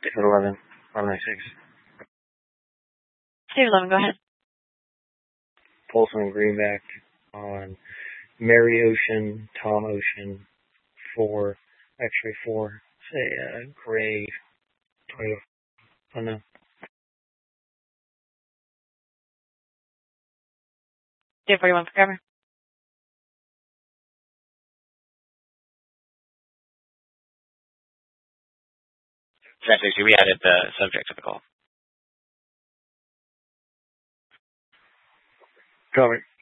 David 11, 596. David 11, go ahead. Folsom Greenback on Mary Ocean, Tom Ocean, 4, X-ray 4, say, gray, Toyota, oh no. David 41 for cover. We added the subject to the call. Cover.